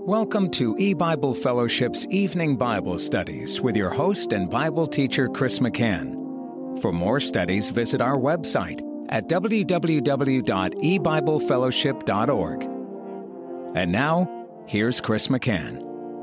Welcome to eBible Fellowship's Evening Bible Studies with your host and Bible teacher, Chris McCann. For more studies, visit our website at www.ebiblefellowship.org. And now, here's Chris McCann.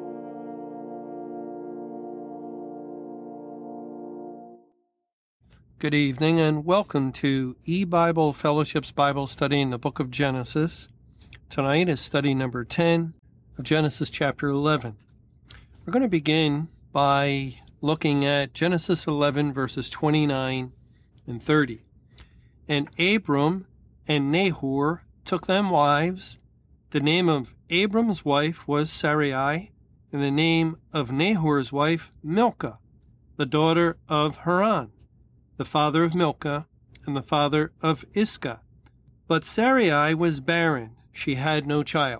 Good evening and welcome to eBible Fellowship's Bible study in the book of Genesis. Tonight is study number 10 of Genesis chapter 11. We're going to begin by looking at Genesis 11 verses 29 and 30. And Abram and Nahor took them wives. The name of Abram's wife was Sarai, and the name of Nahor's wife Milcah, the daughter of Haran, the father of Milcah and the father of Iscah. But Sarai was barren. She had no child.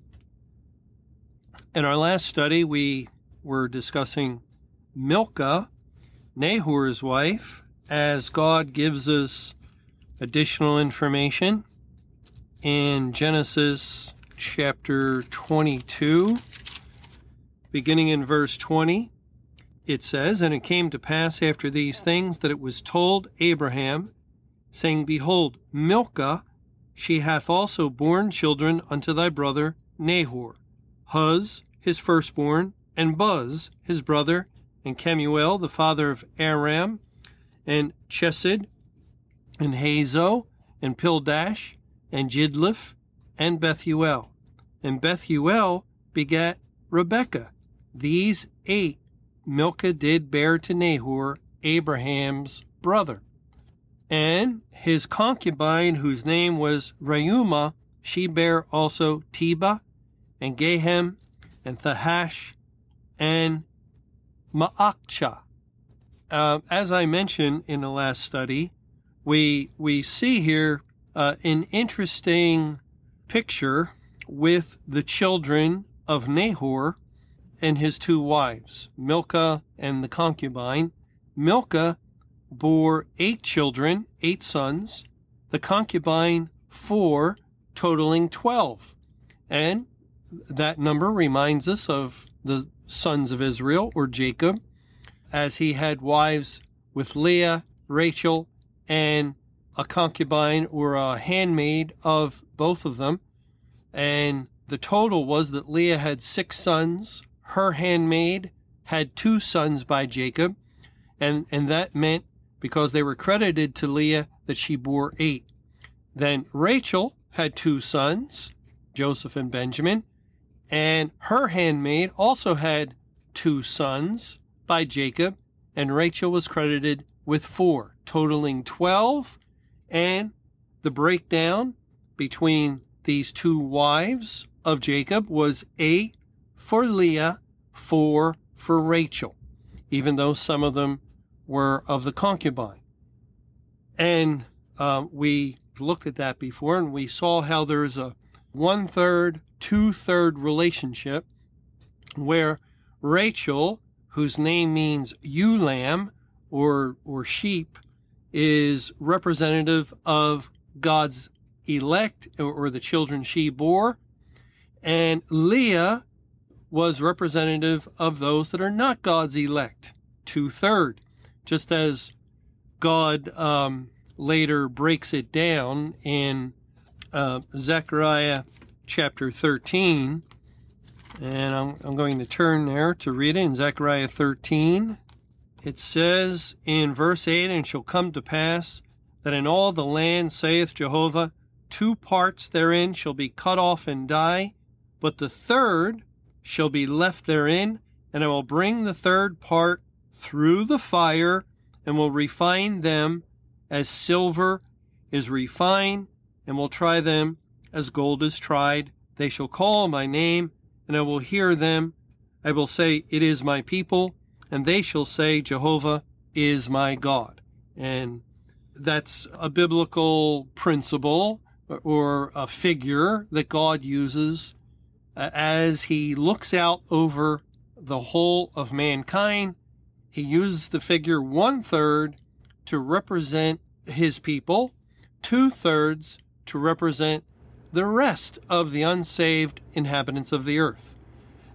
In our last study, we were discussing Milcah, Nahor's wife, as God gives us additional information in Genesis chapter 22, beginning in verse 20. It says, And it came to pass after these things that it was told Abraham, saying, Behold, Milcah, she hath also borne children unto thy brother Nahor, Huz, his firstborn, and Buz, his brother, and Kemuel, the father of Aram, and Chesed, and Hazo, and Pildash, and Jidlaph, and Bethuel. And Bethuel begat Rebekah. These 8 Milcah did bear to Nahor, Abraham's brother. And his concubine, whose name was Reumah, she bare also Tebah, and Gahem, and Thahash, and Maachah. As I mentioned in the last study, we see here an interesting picture with the children of Nahor and his 2 wives, Milcah and the concubine. Milcah bore 8 children, 8 sons, the concubine 4, totaling 12. And that number reminds us of the sons of Israel, or Jacob, as he had wives with Leah, Rachel, and a concubine or a handmaid of both of them. And the total was that Leah had 6 sons, her handmaid had 2 sons by Jacob, and that meant, because they were credited to Leah, that she bore 8. Then Rachel had 2 sons, Joseph and Benjamin, and her handmaid also had 2 sons by Jacob, and Rachel was credited with 4, totaling 12. And the breakdown between these 2 wives of Jacob was 8 for Leah, 4 for Rachel, even though some of them were of the concubine. And we looked at that before, and we saw how there's a 1/3, 2/3 relationship where Rachel, whose name means ewe lamb or sheep, is representative of God's elect or the children she bore, and Leah was representative of those that are not God's elect, 2/3, just as God later breaks it down in Zechariah chapter 13, and I'm going to turn there to read it in Zechariah 13. It says in verse 8, And it shall come to pass that in all the land, saith Jehovah, 2 parts therein shall be cut off and die, but the 3rd shall be left therein, and I will bring the 3rd part through the fire, and will refine them as silver is refined, and will try them as gold is tried. They shall call my name, and I will hear them. I will say, It is my people, and they shall say, Jehovah is my God. And that's a biblical principle or a figure that God uses as he looks out over the whole of mankind. He uses the figure 1/3 to represent his people, 2/3 to represent the rest of the unsaved inhabitants of the earth.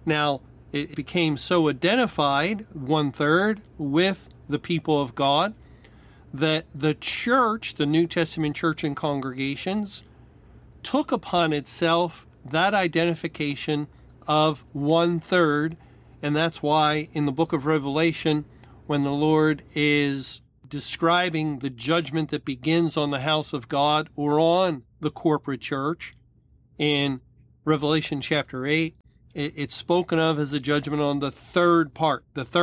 Now, it became so identified, 1/3, with the people of God, that the church, the New Testament church and congregations, took upon itself that identification of 1/3. And that's why in the book of Revelation, when the Lord is describing the judgment that begins on the house of God or on the corporate church, in Revelation chapter 8, it's spoken of as a judgment on the third part,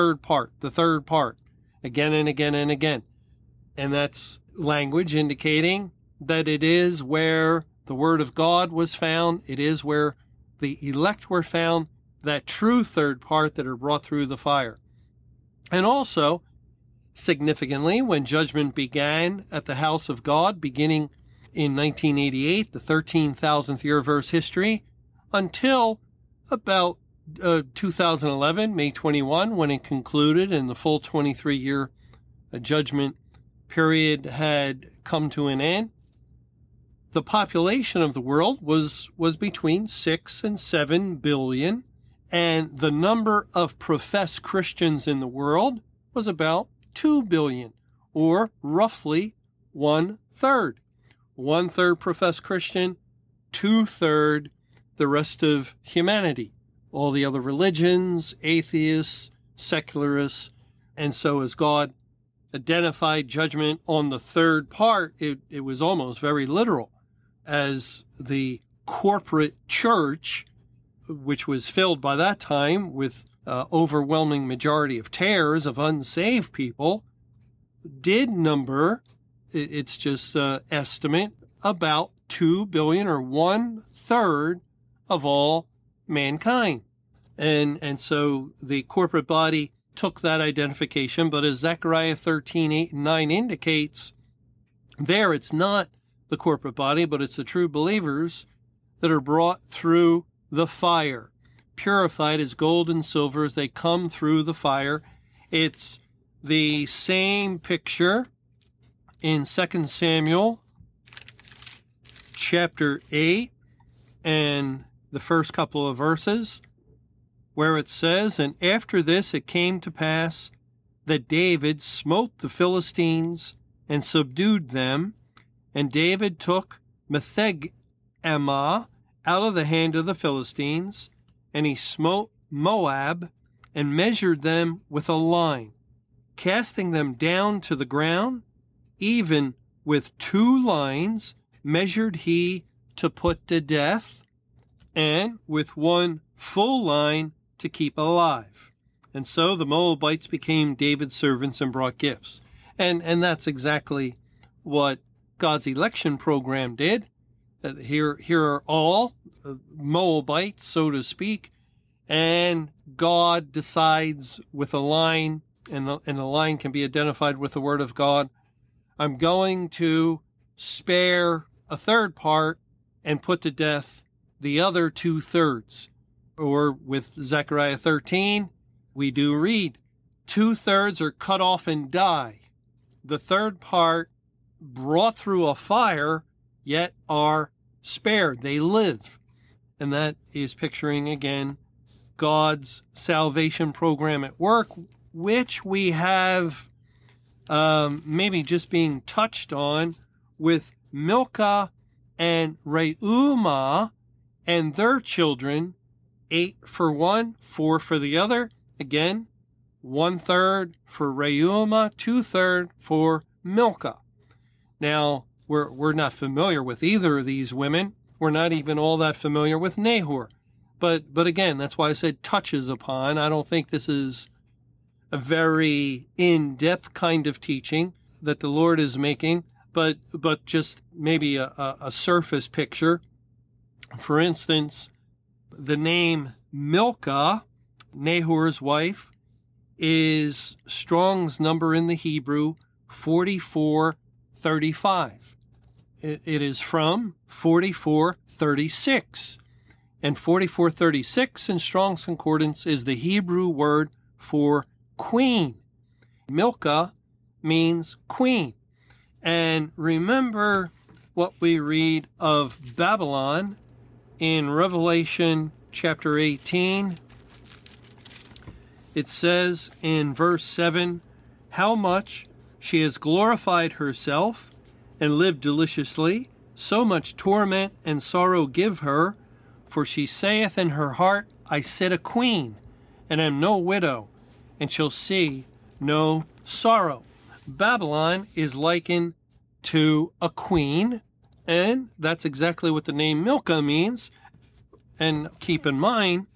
again and again and again. And that's language indicating that it is where the word of God was found. It is where the elect were found, that true third part that are brought through the fire. And also, significantly, when judgment began at the house of God, beginning in 1988, the 13,000th year of Earth's history, until about 2011, May 21, when it concluded and the full 23-year judgment period had come to an end, the population of the world was between 6 and 7 billion, and the number of professed Christians in the world was about 2 billion, or roughly 1/3. 1/3 professed Christian, 2/3 the rest of humanity, all the other religions, atheists, secularists. And so as God identified judgment on the third part, it was almost very literal, as the corporate church, which was filled by that time with overwhelming majority of tares, of unsaved people, did number, it's just estimate, about 2 billion, or 1/3 of all mankind. And so the corporate body took that identification, but as Zechariah 13:8-9 indicates, there it's not the corporate body, but it's the true believers that are brought through the fire, purified as gold and silver as they come through the fire. It's the same picture in 2 Samuel chapter 8 and the first couple of verses, where it says, "And after this it came to pass that David smote the Philistines and subdued them, and David took Metheg-ammah out of the hand of the Philistines, and he smote Moab and measured them with a line, casting them down to the ground, even with 2 lines measured he to put to death, and with 1 full line to keep alive. And so the Moabites became David's servants and brought gifts." And that's exactly what God's election program did. Here are all Moabites, so to speak, and God decides with a line, and the line can be identified with the word of God, I'm going to spare a third part and put to death the other 2/3. Or with Zechariah 13, we do read, 2/3 are cut off and die. The third part brought through a fire, yet are spared. They live. And that is picturing, again, God's salvation program at work, which we have maybe just being touched on with Milcah and Reumah and their children, 8 for one, 4 for the other. Again, 1/3 for Reumah, 2/3 for Milcah. Now, we're not familiar with either of these women. We're not even all that familiar with Nahor. But again, that's why I said touches upon. I don't think this is a very in-depth kind of teaching that the Lord is making, but just maybe a surface picture. For instance, the name Milcah, Nahor's wife, is Strong's number in the Hebrew 4435. It is from 4436. And 4436 in Strong's Concordance is the Hebrew word for queen. Milcah means queen. And remember what we read of Babylon in Revelation chapter 18 It says in verse 7, how much she has glorified herself and lived deliciously, so much torment and sorrow give her, for she saith in her heart, I sit a queen, and am no widow, and shall see no sorrow. Babylon is likened to a queen, and that's exactly what the name Milcah means. And keep in mind,